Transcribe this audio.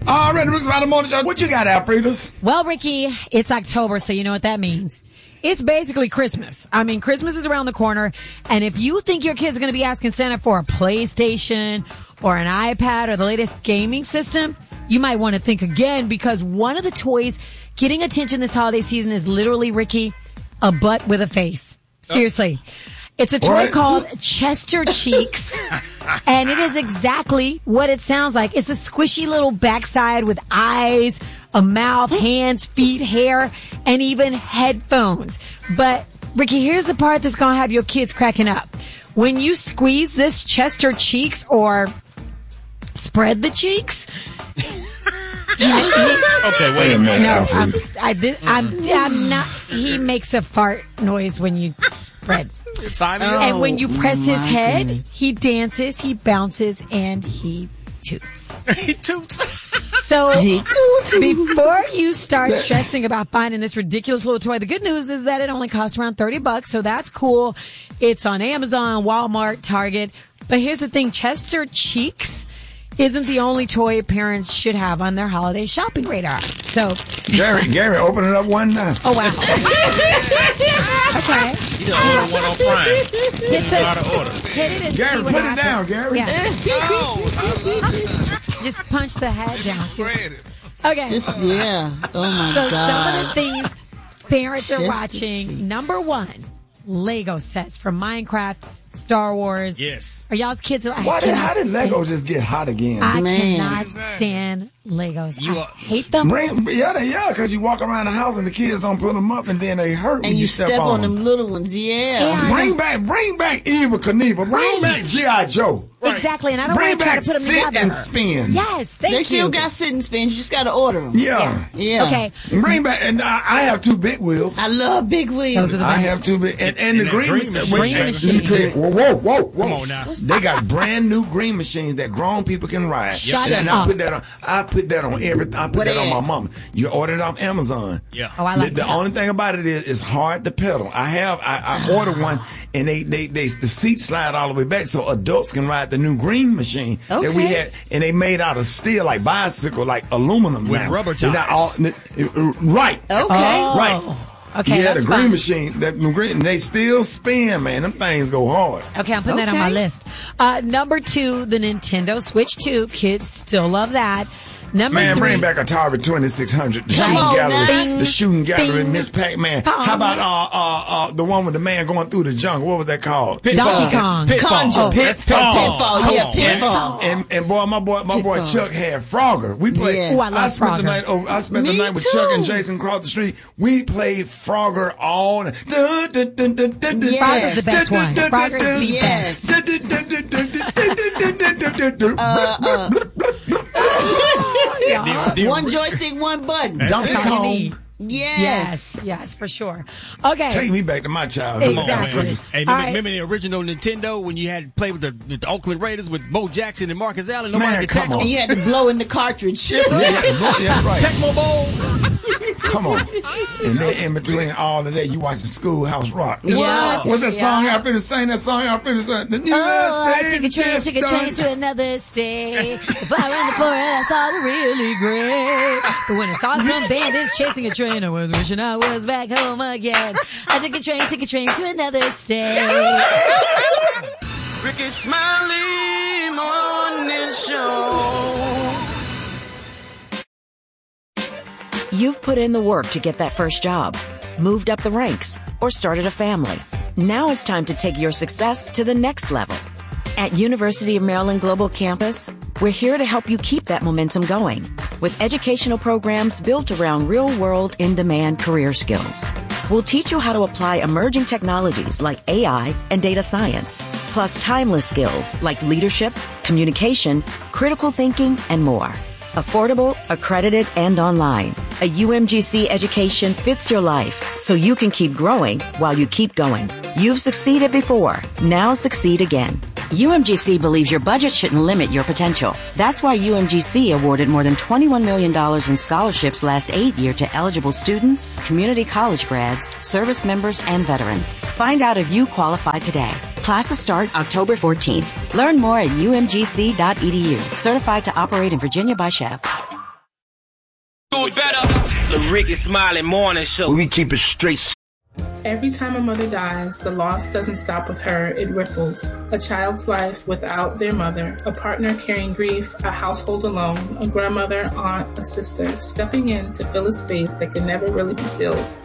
All right, Rick's Friday Morning Show. What you got, Alfredas? Well, Ricky, it's October, so you know what that means. It's basically Christmas. I mean, Christmas is around the corner, and if you think your kids are going to be asking Santa for a PlayStation or an iPad or the latest gaming system, you might want to think again, because one of the toys getting attention this holiday season is literally, Ricky, a butt with a face. Seriously. It's a toy called Chester Cheeks, and it is exactly what it sounds like. It's a squishy little backside with eyes, a mouth, hands, feet, hair, and even headphones. But, Ricky, here's the part that's going to have your kids cracking up. When you squeeze this Chester Cheeks, or spread the cheeks... Okay, wait a minute. No, I'm not. He makes a fart noise when you spread. And when you press his head, he dances, he bounces, and he toots. He toots. So before you start stressing about finding this ridiculous little toy, the good news is that it only costs around $30, so that's cool. It's on Amazon, Walmart, Target. But here's the thing, Chester Cheeks isn't the only toy parents should have on their holiday shopping radar. So Gary, open it up one time. Oh wow. Okay. You don't order one on Prime. Hit it and Gary, see what put happens. it down, Gary. Yeah. Just punch the head down. Okay. Oh my So God. some of the things parents are watching. Number one, Lego sets from Minecraft, Star Wars. Yes. Are y'all's kids? How did Lego just get hot again? I cannot stand Legos. I hate them. Because you walk around the house and the kids don't put them up, and then they hurt when And you step on them little ones, yeah. Bring back Eva Knievel. Bring back G.I. Joe. Exactly, and I don't Bring want to try back to put them sit together. and spin. Yes, thank you. They still got sit and spins. You just got to order them. Yeah. Okay. Bring back, and I have two big wheels. I love big wheels. Those are the I best. have two big, and the green machine. Let me tell you, whoa. Come on now. They got brand new green machines that grown people can ride. Shut and up. I put that on everything. I put that on my mama. You order it off Amazon. Yeah. Oh, I like the that. only thing about it is it's hard to pedal. I ordered one, and the seats slide all the way back so adults can ride the new green machine that we had, and they made out of steel, like bicycle, like aluminum with now. rubber They're not tires. Right. Oh. Okay, yeah, that's the green fine. machine, they still spin, man. Them things go hard. Okay, I'm putting that on my list. Number two, the Nintendo Switch 2. Kids still love that. Number Man, three. bring back Atari 2600. The Come shooting on gallery. now. The shooting gallery, Bing. Miss Pac-Man. Pong. How about the one with the man going through the jungle? What was that called? Donkey Kong. Pitfall. Pitfall. Yeah, Pitfall. And my boy Chuck had Frogger. We played. Yes. Ooh, I love spent the Frogger. night. I spent the Me night with too. Chuck and Jason across the street. We played Frogger all. Yes. Frogger's the best one. Frogger's the best. One joystick, one button. Donkey That's all you Kong. need. Yes, for sure. Okay. Take me back to my childhood. Exactly. Hey, remember the original Nintendo when you had to play with the Oakland Raiders with Bo Jackson and Marcus Allen? Nobody Man, could come tackle on. And you had to blow in the cartridge. Yeah, right. Tecmo Bowl. Come on. And then in between all of that, you watching Schoolhouse Rock. What? What's that song I finished saying? That song I finished saying? The new I state took a train just to started. another state. Fly around the forest, all really great. But when I saw some bandits chasing a train, I was wishing I was back home again. I took a train to another state. Ricky Smiley Morning Show. You've put in the work to get that first job, moved up the ranks, or started a family. Now it's time to take your success to the next level. At University of Maryland Global Campus, we're here to help you keep that momentum going with educational programs built around real-world, in-demand career skills. We'll teach you how to apply emerging technologies like AI and data science, plus timeless skills like leadership, communication, critical thinking, and more. Affordable, accredited, and online. A UMGC education fits your life so you can keep growing while you keep going. You've succeeded before. Now succeed again. UMGC believes your budget shouldn't limit your potential. That's why UMGC awarded more than $21 million in scholarships last aid year to eligible students, community college grads, service members, and veterans. Find out if you qualify today. Classes start October 14th. Learn more at umgc.edu. Certified to operate in Virginia by Chef. Do it better. The Ricky Smiley Morning Show. We keep it straight. Every time a mother dies, the loss doesn't stop with her, it ripples. A child's life without their mother, a partner carrying grief, a household alone, a grandmother, aunt, a sister, stepping in to fill a space that can never really be filled.